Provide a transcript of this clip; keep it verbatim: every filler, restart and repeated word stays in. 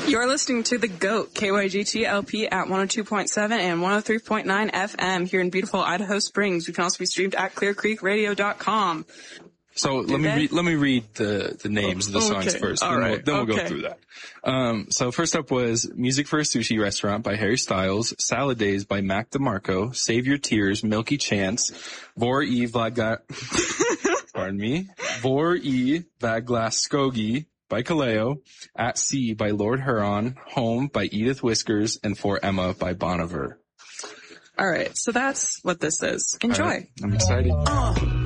You're listening to The GOAT, K Y G T L P at one oh two point seven and one oh three point nine F M here in beautiful Idaho Springs. We can also be streamed at clear creek radio dot com. So let me read, let me read the, the names of the songs Okay. first. All then right. we'll, then we'll Okay. go through that. Um, so first up was Music for a Sushi Restaurant by Harry Styles, Salad Days by Mac DeMarco, Save Your Tears, Milky Chance, Vor E Vladga, pardon me, Vor E Vaglaskogi by Kaleo, At Sea by Lord Huron, Home by Edith Whiskers, and For Emma by Bon Iver. All right, so that's what this is. Enjoy. All right, I'm excited. Oh.